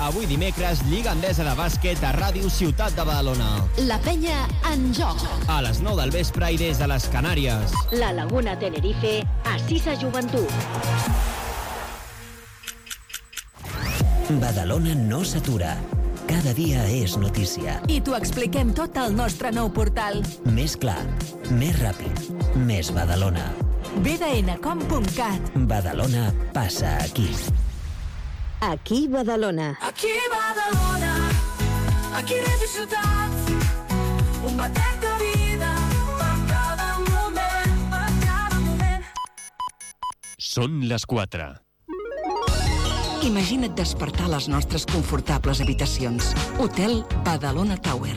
Avui dimecres, Lliga Endesa de bàsquet a Ràdio Ciutat de Badalona. La penya en joc. A les 9 del vespre i des de les Canàries. La Laguna Tenerife, a Sisa Joventut. Badalona no s'atura. Cada dia és notícia. I t'ho expliquem tot al nostre nou portal. Més clar, més ràpid, més Badalona. bdncom.cat. Badalona passa aquí. Aquí Badalona. Aquí Badalona, aquí Ràdio Ciutat. Un batec de vida per cada moment. Són les 4. Imagina't despertar a les nostres confortables habitacions. Hotel Badalona Tower.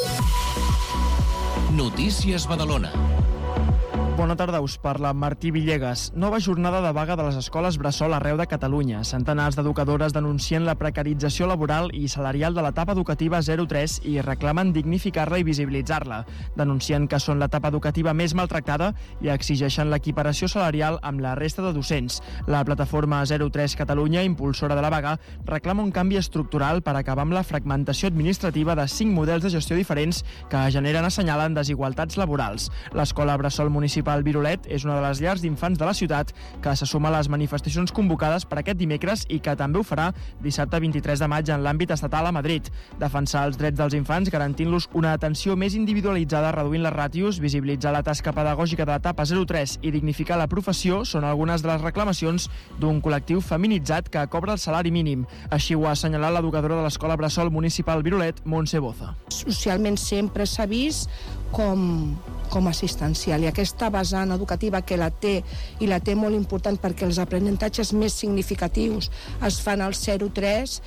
Notícies Badalona. Bona tarda, us parla Martí Villegas. Nova jornada de vaga de les escoles bressol arreu de Catalunya. Centenars d'educadores denuncien la precarització laboral i salarial de l'etapa educativa 0-3 i reclamen dignificar-la i visibilitzar-la. Denuncien que són l'etapa educativa més maltractada i exigeixen l'equiparació salarial amb la resta de docents. La plataforma 0-3 Catalunya, impulsora de la vaga, reclama un canvi estructural per acabar amb la fragmentació administrativa de 5 models de gestió diferents que generen, assenyalen, desigualtats laborals. L'escola bressol municipal Virolet és una de les llars d'infants de la ciutat que se suma a les manifestacions convocades per aquest dimecres i que també ho farà dissabte 23 de maig en l'àmbit estatal a Madrid. Defensar els drets dels infants garantint-los una atenció més individualitzada, reduint les ràtios, visibilitzar la tasca pedagògica de l'etapa 0-3 i dignificar la professió són algunes de les reclamacions d'un col·lectiu feminitzat que cobra el salari mínim. Així ho ha assenyalat l'educadora de l'escola bressol municipal Virolet, Montse Boza. Socialment sempre s'ha vist com assistencial i aquesta vessant educativa que la té i la té molt important perquè els aprenentatges més significatius es fan al 0-3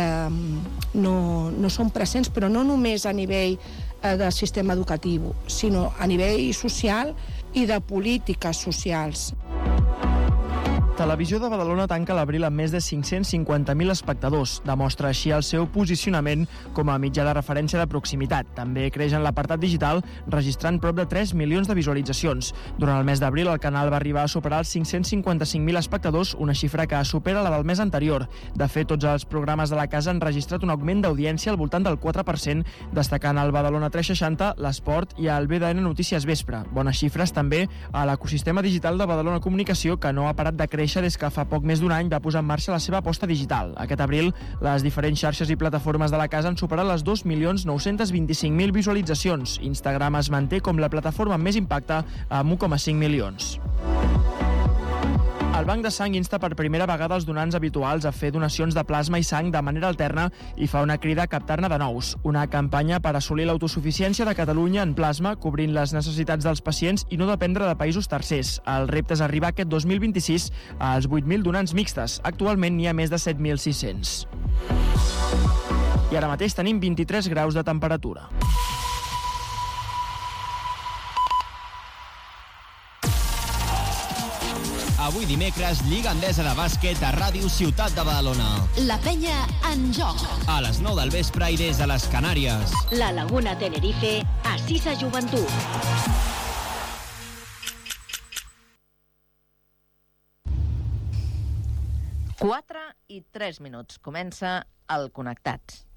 no són presents, però no només a nivell del sistema educatiu, sinó a nivell social i de polítiques socials. Televisió de Badalona tanca l'abril amb més de 550.000 espectadors. Demostra així el seu posicionament com a mitjà de referència de proximitat. També creix en l'apartat digital, registrant prop de 3 milions de visualitzacions. Durant el mes d'abril, el canal va arribar a superar els 555.000 espectadors, una xifra que supera la del mes anterior. De fet, tots els programes de la casa han registrat un augment d'audiència al voltant del 4%, destacant el Badalona 360, l'Esport i el BDN Notícies Vespre. Bones xifres també a l'ecosistema digital de Badalona Comunicació, que no ha parat de créixer des que fa poc més d'un any va posar en marxa la seva aposta digital. Aquest abril, les diferents xarxes i plataformes de la casa han superat les 2.925.000 visualitzacions. Instagram es manté com la plataforma amb més impacte, amb 1,5 milions. El Banc de Sang insta per primera vegada els donants habituals a fer donacions de plasma i sang de manera alterna i fa una crida a captar-ne de nous. Una campanya per assolir l'autosuficiència de Catalunya en plasma, cobrint les necessitats dels pacients i no dependre de països tercers. El repte és arribar aquest 2026 als 8.000 donants mixtes. Actualment n'hi ha més de 7.600. I ara mateix tenim 23 graus de temperatura. Avui dimecres, Lliga Endesa de bàsquet a Ràdio Ciutat de Badalona. La penya en joc. A les 9 del vespre i des de les Canàries. La Laguna Tenerife, a Sisa Joventut. Quatre i 3 minuts. Comença el Connectats.